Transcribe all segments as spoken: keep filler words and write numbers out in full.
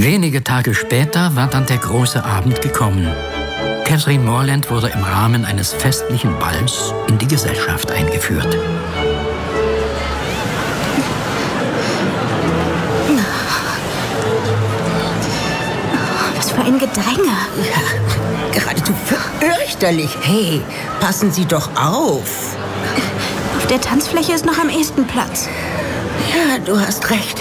Wenige Tage später war dann der große Abend gekommen. Catherine Morland wurde im Rahmen eines festlichen Balls in die Gesellschaft eingeführt. Was für ein Gedränge. Ja, geradezu fürchterlich. Hey, passen Sie doch auf. Auf der Tanzfläche ist noch am ehesten Platz. Ja, du hast recht.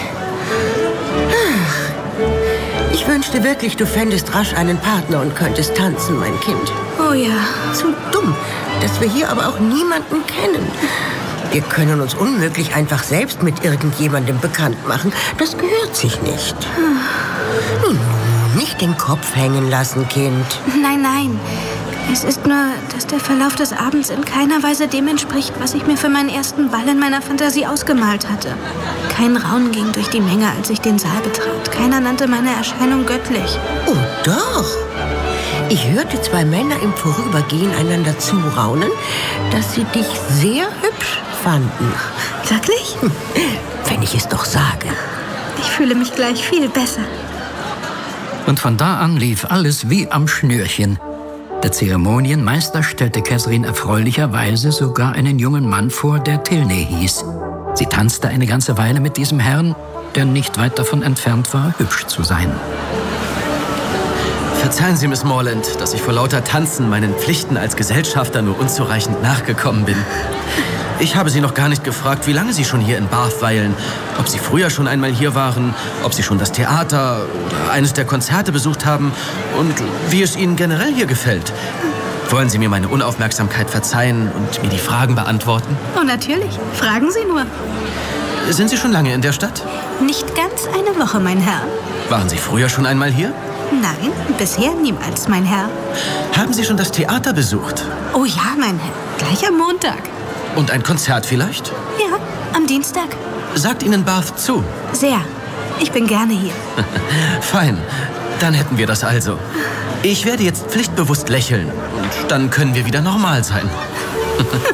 Ich wünschte wirklich, du fändest rasch einen Partner und könntest tanzen, mein Kind. Oh ja. Zu dumm, dass wir hier aber auch niemanden kennen. Wir können uns unmöglich einfach selbst mit irgendjemandem bekannt machen. Das gehört sich nicht. Nun, nicht den Kopf hängen lassen, Kind. Nein, nein. Es ist nur, dass der Verlauf des Abends in keiner Weise dem entspricht, was ich mir für meinen ersten Ball in meiner Fantasie ausgemalt hatte. Kein Raunen ging durch die Menge, als ich den Saal betrat. Keiner nannte meine Erscheinung göttlich. Oh doch. Ich hörte zwei Männer im Vorübergehen einander zuraunen, dass sie dich sehr hübsch fanden. Wirklich? Hm, wenn ich es doch sage. Ich fühle mich gleich viel besser. Und von da an lief alles wie am Schnürchen. Der Zeremonienmeister stellte Catherine erfreulicherweise sogar einen jungen Mann vor, der Tilney hieß. Sie tanzte eine ganze Weile mit diesem Herrn, der nicht weit davon entfernt war, hübsch zu sein. Verzeihen Sie, Miss Morland, dass ich vor lauter Tanzen meinen Pflichten als Gesellschafter nur unzureichend nachgekommen bin. Ich habe Sie noch gar nicht gefragt, wie lange Sie schon hier in Bath weilen, ob Sie früher schon einmal hier waren, ob Sie schon das Theater oder eines der Konzerte besucht haben und wie es Ihnen generell hier gefällt. Wollen Sie mir meine Unaufmerksamkeit verzeihen und mir die Fragen beantworten? Oh, natürlich. Fragen Sie nur. Sind Sie schon lange in der Stadt? Nicht ganz eine Woche, mein Herr. Waren Sie früher schon einmal hier? Nein, bisher niemals, mein Herr. Haben Sie schon das Theater besucht? Oh ja, mein Herr. Gleich am Montag. Und ein Konzert vielleicht? Ja, am Dienstag. Sagt Ihnen Bath zu? Sehr. Ich bin gerne hier. Fein. Dann hätten wir das also. Ich werde jetzt pflichtbewusst lächeln. Und dann können wir wieder normal sein.